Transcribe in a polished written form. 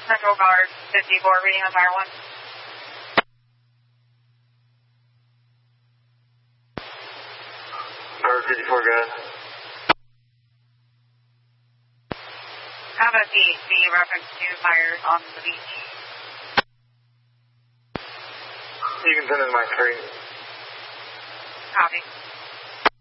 Central Guard 54, reading on fire 1. Guard 54, go ahead. How about the reference to fires on the beach? You can send it to my screen. Copy.